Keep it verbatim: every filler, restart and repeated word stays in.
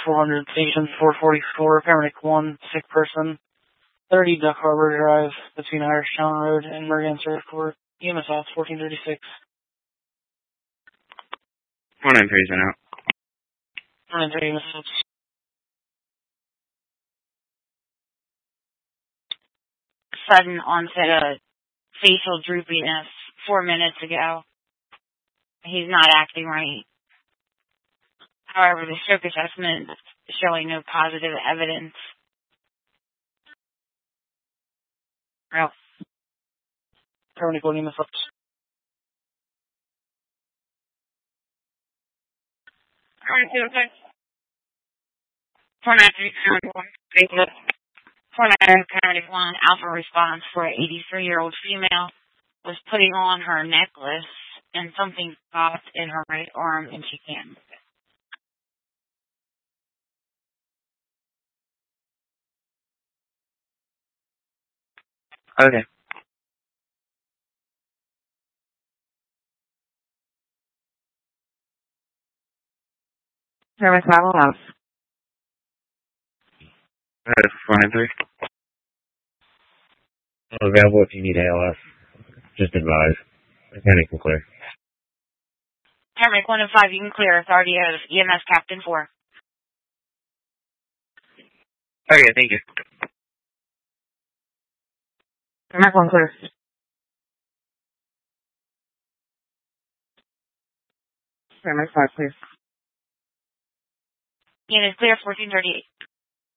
four hundred, station four forty-four, paramedic one, sick person, thirty Duck Harbor Drive, between Irishtown Road and Mergan Surf Court, E M S off fourteen thirty-six. one nine three is out. one nine three, E M S off. Sudden onset of facial droopiness four minutes ago. He's not acting right. However, the stroke assessment is showing no positive evidence. Oh. Paramedic one, E M S off. four nine three, four nine three, paramedic one, alpha response for an eighty-three-year-old female was putting on her necklace and something popped in her right arm and she can't move it. Okay. Service level out. Uh, four nine three. Available if you need A L S. Just advise. Mechanic will clear. Paramedic one and five, you can clear. Authority of E M S Captain four. Okay, thank you. Paramedic one clear. Paramedic five clear. Unit is clear, fourteen thirty-eight.